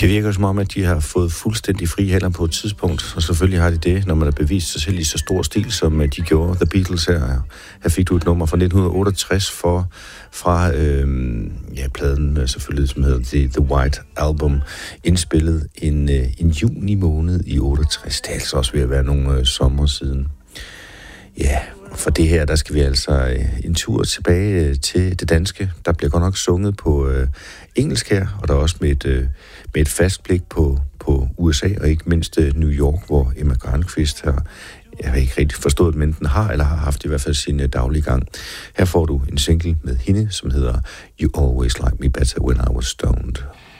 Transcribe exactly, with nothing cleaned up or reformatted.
Det virker som om, at de har fået fuldstændig fri hænder på et tidspunkt, og selvfølgelig har de det, når man har bevist sig selv i så stor stil, som de gjorde. The Beatles her. Her fik du et nummer fra nitten otteogtres for, fra øhm, ja, pladen selvfølgelig, som hedder The, The White Album, indspillet en, øh, en juni måned i otteogtres. Det er altså også ved at være nogle øh, sommer siden. Ja, for det her, der skal vi altså øh, en tur tilbage øh, til det danske. Der bliver godt nok sunget på øh, engelsk her, og der er også med et, øh, med et fast blik på, på U S A, og ikke mindst øh, New York, hvor Emma Granqvist har, jeg har ikke rigtig forstået, men den har, eller har haft i hvert fald sin øh, daglige gang. Her får du en single med hende, som hedder You Always Like Me Better When I Was Stoned.